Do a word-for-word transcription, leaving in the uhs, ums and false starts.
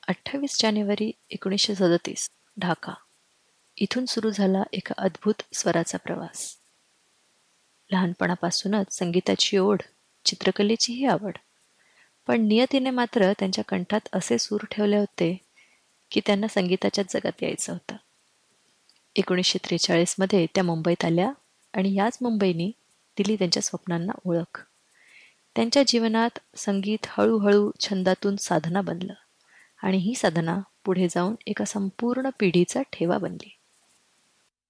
अठ्ठावीस जानेवारी एकोणीसशे सदतीस, ढाका. इथून सुरू झाला एका अद्भुत स्वराचा प्रवास. लहानपणापासूनच संगीताची ओढ, चित्रकलेचीही आवड. पण नियतीने मात्र त्यांच्या कंठात असे सूर ठेवले होते की त्यांना संगीताच्याच जगात यायचं होतं. एकोणीसशे त्रेचाळीसमध्ये त्या मुंबईत आल्या आणि याच मुंबईने दिली त्यांच्या स्वप्नांना ओळख. त्यांच्या जीवनात संगीत हळूहळू छंदातून साधना बनलं आणि ही साधना पुढे जाऊन एका संपूर्ण पिढीचा ठेवा बनली.